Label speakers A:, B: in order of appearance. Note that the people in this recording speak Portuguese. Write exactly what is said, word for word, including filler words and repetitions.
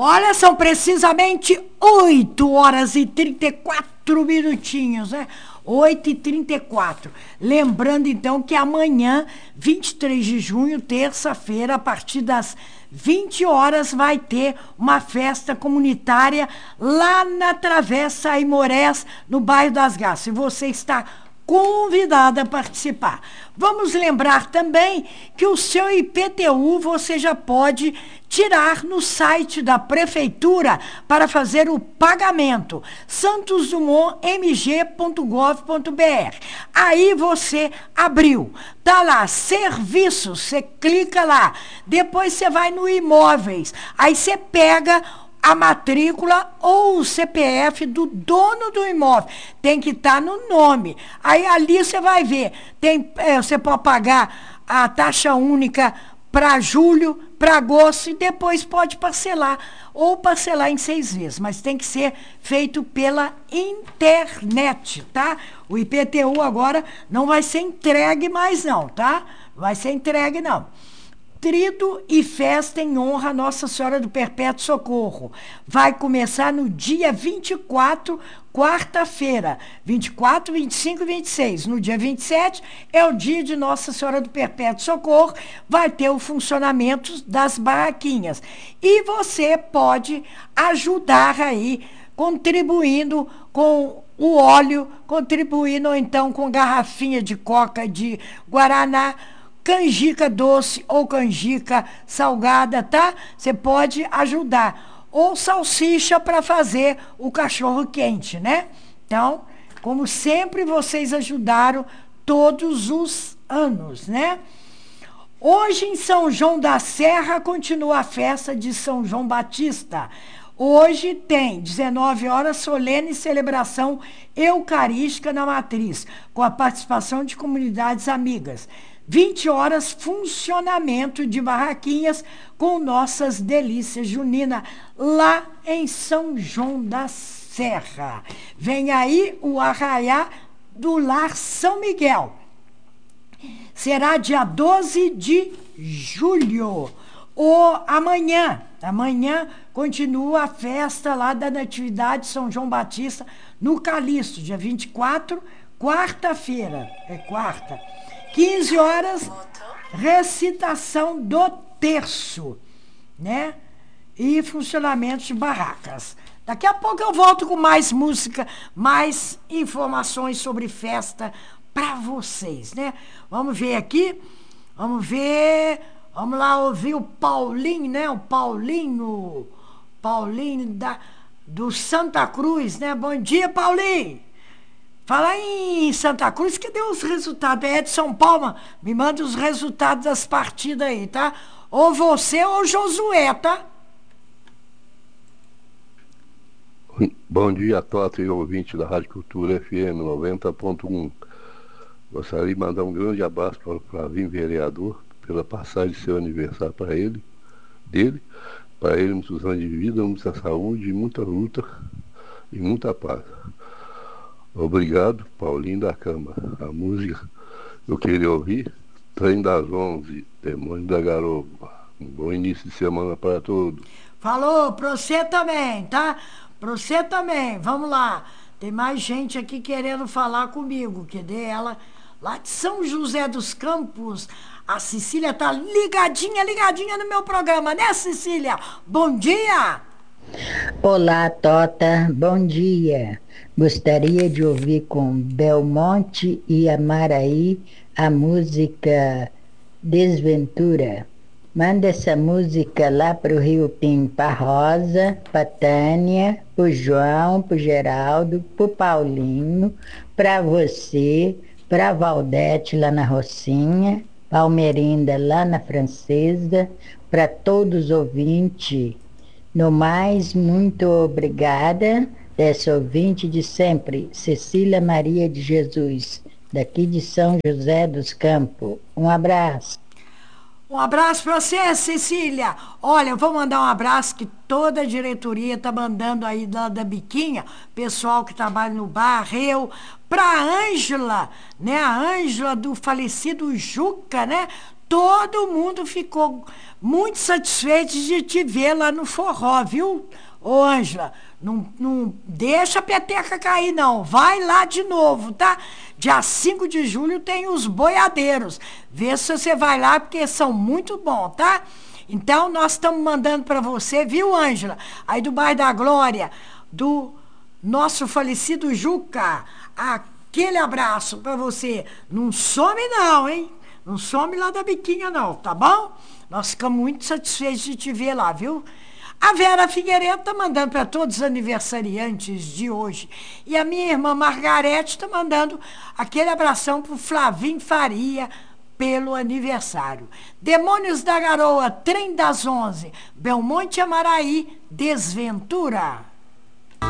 A: Olha, são precisamente oito horas e trinta e quatro minutinhos, né? oito e trinta e quatro. Lembrando, então, que amanhã, vinte e três de junho, terça-feira, a partir das vinte horas, vai ter uma festa comunitária lá na Travessa Aimorés, no bairro das Garças. E você está convidada a participar. Vamos lembrar também que o seu I P T U você já pode tirar no site da prefeitura para fazer o pagamento, santos dumont m g ponto gov ponto b r. Aí você abriu, tá lá, serviços, você clica lá, depois você vai no imóveis, aí você pega a matrícula ou o C P F do dono do imóvel. Tem que estar no nome. Aí ali você vai ver. Tem, é, você pode pagar a taxa única para julho, para agosto, e depois pode parcelar. Ou parcelar em seis vezes. Mas tem que ser feito pela internet, tá? O I P T U agora não vai ser entregue mais não, tá? Vai ser entregue não. Trido e festa em honra a Nossa Senhora do Perpétuo Socorro. Vai começar no dia vinte e quatro, quarta-feira. vinte e quatro, vinte e cinco e vinte e seis. No dia vinte e sete é o dia de Nossa Senhora do Perpétuo Socorro. Vai ter o funcionamento das barraquinhas. E você pode ajudar aí, contribuindo com o óleo, contribuindo ou então com garrafinha de coca de guaraná, canjica doce ou canjica salgada, tá? Você pode ajudar. Ou salsicha para fazer o cachorro quente, né? Então, como sempre, vocês ajudaram todos os anos, né? Hoje em São João da Serra continua a festa de São João Batista. Hoje tem dezenove horas, solene celebração eucarística na matriz, com a participação de comunidades amigas. vinte horas, funcionamento de barraquinhas com nossas delícias juninas, lá em São João da Serra. Vem aí o Arraiá do Lar São Miguel. Será dia doze de julho. Ou amanhã, amanhã continua a festa lá da Natividade São João Batista, no Calixto, dia vinte e quatro, quarta-feira, é quarta. quinze horas, recitação do terço, né? E funcionamento de barracas. Daqui a pouco eu volto com mais música, mais informações sobre festa para vocês, né? Vamos ver aqui, vamos ver, vamos lá ouvir o Paulinho, né? O Paulinho, Paulinho da, do Santa Cruz, né? Bom dia, Paulinho! Fala em Santa Cruz, que deu os resultados. É de São Paulo, me manda os resultados das partidas aí, tá? Ou você ou Josué, tá?
B: Bom dia, Tota e ouvinte da Rádio Cultura F M noventa ponto um. Gostaria de mandar um grande abraço para o Flavinho Vereador, pela passagem de seu aniversário para ele, dele, para ele muitos anos de vida, muita saúde, muita luta e muita paz. Obrigado, Paulinho da Câmara. A música eu queria ouvir, Trem das Onze, Demônio da Garoba. Um bom início de semana para todos.
A: Falou, pra você também, tá? Pra você também, vamos lá. Tem mais gente aqui querendo falar comigo, cadê ela? Lá de São José dos Campos, a Cecília tá ligadinha, ligadinha no meu programa, né, Cecília? Bom dia!
C: Olá, Tota, bom dia. Gostaria de ouvir com Belmonte e Amaraí a música Desventura. Manda essa música lá pro Rio Pinho, pra Rosa, pra Tânia, pro João, pro Geraldo, pro Paulinho, pra você, pra Valdete lá na Rocinha, Palmerinda lá na Francesa, pra todos os ouvintes. No mais, muito obrigada, dessa ouvinte de sempre, Cecília Maria de Jesus, daqui de São José dos Campos. Um abraço.
A: Um abraço para você, Cecília. Olha, eu vou mandar um abraço que toda a diretoria está mandando aí da, da Biquinha, pessoal que trabalha no bar, eu, para a Ângela, né? A Ângela do falecido Juca, né? Todo mundo ficou muito satisfeito de te ver lá no forró, viu? Ô, Ângela, não, não deixa a peteca cair, não. Vai lá de novo, tá? Dia cinco de julho tem os boiadeiros. Vê se você vai lá, porque são muito bons, tá? Então, nós estamos mandando para você, viu, Ângela? Aí do bairro da Glória, do nosso falecido Juca. Aquele abraço para você. Não some não, hein? Não some lá da biquinha não, tá bom? Nós ficamos muito satisfeitos de te ver lá, viu? A Vera Figueiredo está mandando para todos os aniversariantes de hoje. E a minha irmã Margarete está mandando aquele abração para o Flavinho Faria pelo aniversário. Demônios da Garoa, Trem das Onze, Belmonte Amaraí, Desventura.